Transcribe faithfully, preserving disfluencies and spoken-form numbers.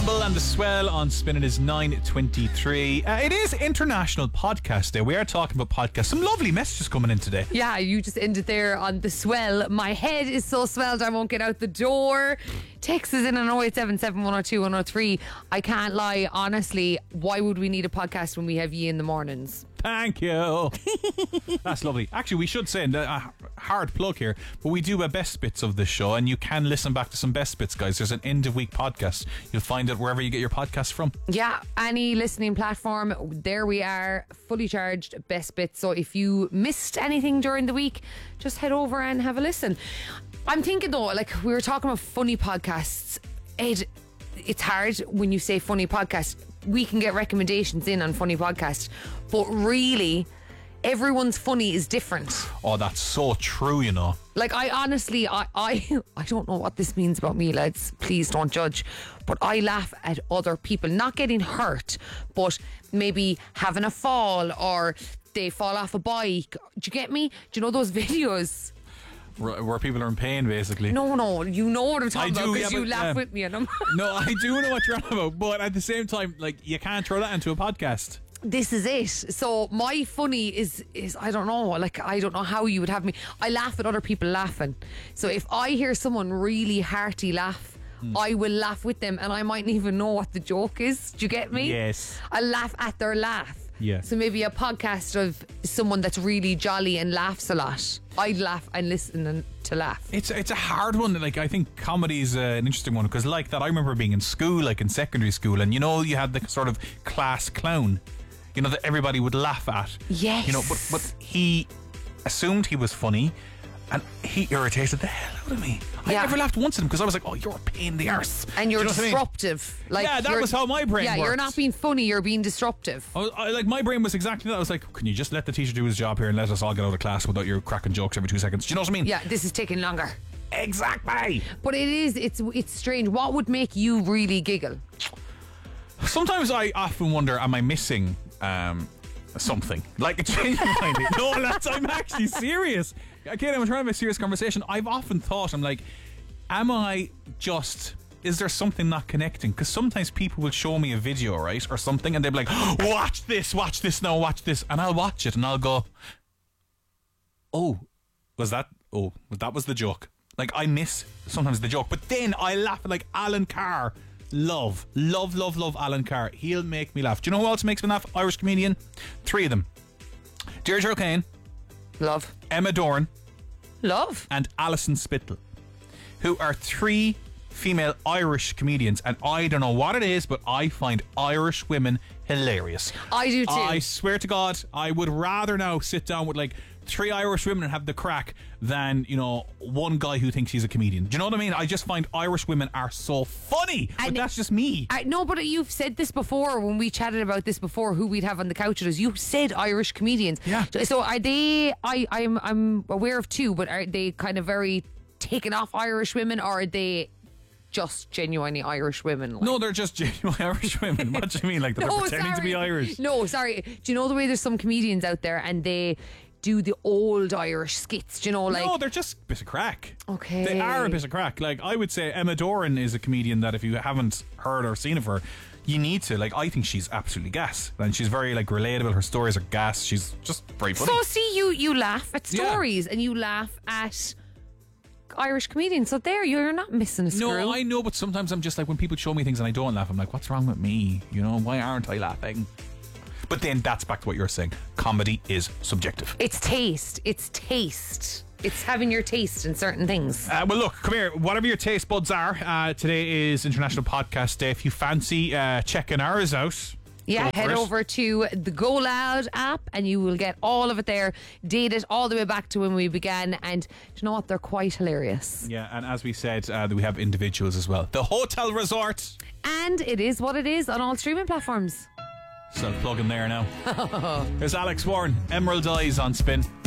Campbell and the Swell on Spin. It is nine twenty-three. Uh, it is International Podcast Day. We are talking about podcasts. Some lovely messages coming in today. Yeah, you just ended there on the swell. My head is so swelled I won't get out the door. Text is in on oh eight seven seven, one oh two, one oh three. I can't lie, honestly, why would we need a podcast when we have ye in the mornings? Thank you. That's lovely. Actually, we should say, a hard plug here, but we do a best bits of this show, and you can listen back to some best bits, guys. There's an end of week podcast. You'll find it wherever you get your podcasts from. Yeah, any listening platform, there we are, fully charged best bits. So if you missed anything during the week, just head over and have a listen. I'm thinking though, like we were talking about funny podcasts, Ed, it's hard when you say funny podcast. We can get recommendations in on funny podcasts, but really everyone's funny is different. Oh, that's so true, you know. Like I honestly I, I I don't know what this means about me, lads, please don't judge, but I laugh at other people not getting hurt, but maybe having a fall or they fall off a bike. Do you get me? Do you know those videos where people are in pain, basically? No, no, you know what I'm talking I do, about because yeah, you but, laugh um, with me and I'm No, I do know what you're on about, but at the same time, like, you can't throw that into a podcast. This is it. So my funny is is I don't know, like I don't know how you would have me. I laugh at other people laughing. So if I hear someone really hearty laugh, mm. I will laugh with them, and I mightn't even know what the joke is. Do you get me? Yes. I laugh at their laugh. Yeah. So maybe a podcast of someone that's really jolly and laughs a lot. I'd laugh and listen and to laugh. It's it's a hard one. Like, I think comedy is uh, an interesting one, because like that, I remember being in school, like in secondary school, and you know, you had the sort of class clown, you know, that everybody would laugh at. Yes. You know, but but he assumed he was funny, and he irritated the hell out of me. Yeah. I never laughed once at him because I was like, oh, you're a pain in the arse. And you're Do you know disruptive. I mean? Like, yeah, that was how my brain yeah, worked. You're not being funny, you're being disruptive. I was, I, like, my brain was exactly that. I was like, can you just let the teacher do his job here and let us all get out of class without your cracking jokes every two seconds? Do you know what I mean? Yeah, this is taking longer. Exactly. But it is, it's it's strange. What would make you really giggle? Sometimes I often wonder, am I missing um, something? Like, genuinely. No, lads, I'm actually serious. Again, I'm trying to have a serious conversation. I've often thought, I'm like, am I just, is there something not connecting? Because sometimes people will show me a video, right, or something, and they'll be like, oh, watch this, watch this now, watch this. And I'll watch it and I'll go, oh, was that, oh, that was the joke. Like, I miss sometimes the joke. But then I laugh at, like, Alan Carr. Love, love, love, love Alan Carr. He'll make me laugh. Do you know who else makes me laugh? Irish comedian. Three of them. Deirdre O'Kane. Love. Emma Doran. Love. And Alison Spittle, who are three female Irish comedians, and I don't know what it is, but I find Irish women hilarious. I do too. I swear to God, I would rather now sit down with like three Irish women and have the crack than, you know, one guy who thinks he's a comedian. Do you know what I mean? I just find Irish women are so funny. And but that's just me. I, no, but you've said this before when we chatted about this before, who we'd have on the couch with us. You said Irish comedians. Yeah. So, so are they, I, I'm, I'm aware of two, but are they kind of very taken off Irish women, or are they just genuinely Irish women? Like? No, they're just genuine Irish women. What do you mean? Like they're no, pretending sorry. to be Irish? No, sorry. Do you know the way there's some comedians out there and they do the old Irish skits? Do you know, like, no, they're just a bit of crack. Okay, they are a bit of crack. Like, I would say Emma Doran is a comedian that if you haven't heard or seen of her, you need to. Like, I think she's absolutely gas, and she's very like relatable. Her stories are gas. She's just very funny. So see, you you laugh at stories, yeah, and you laugh at Irish comedians. So there, you're not missing a screw. No, I know, but sometimes I'm just like, when people show me things and I don't laugh, I'm like, what's wrong with me? You know, why aren't I laughing? But then that's back to what you're saying. Comedy is subjective. It's taste. It's taste. It's having your taste in certain things. Uh, well, look, come here. Whatever your taste buds are, uh, today is International Podcast Day. If you fancy uh, checking ours out, yeah, head over to the Go Loud app and you will get all of it there. Date it all the way back to when we began, and do you know what? They're quite hilarious. Yeah, and as we said, uh, we have individuals as well. The Hotel Resort. And it is what it is on all streaming platforms. Self-plugging there now. There's Alex Warren. Emerald Eyes on Spin.